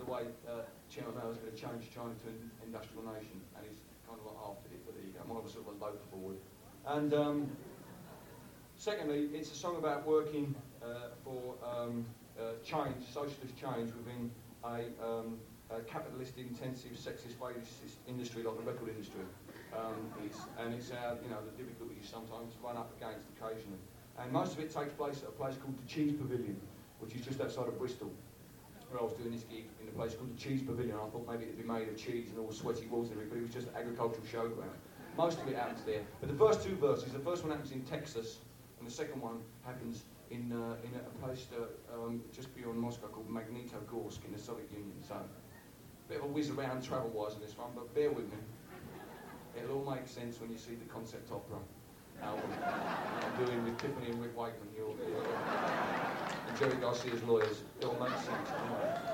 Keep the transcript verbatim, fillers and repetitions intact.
way, uh, Chairman Mao was going to change China to an industrial nation, and he's kind of like after it, but there you go. Mine was sort of a local forward. And um, secondly, it's a song about working uh, for um, uh, change, socialist change within a, um, a capitalist, intensive, sexist, racist industry like the record industry. Um, it's, and it's our, you know, the difficulties sometimes run up against occasionally. And most of it takes place at a place called the Cheese Pavilion, which is just outside of Bristol, where I was doing this gig in a place called the Cheese Pavilion. I thought maybe it'd be made of cheese and all sweaty walls and everything, but it was just an agricultural showground. Most of it happens there. But the first two verses, the first one happens in Texas, and the second one happens in uh, in a place uh, um, just beyond Moscow called Magnitogorsk in the Soviet Union. So, a bit of a whiz around travel-wise on this one, but bear with me. It'll all make sense when you see the concept opera album I'm doing with Tiffany and Rick Wakeman here. And Jerry Garcia's lawyers. It'll make sense.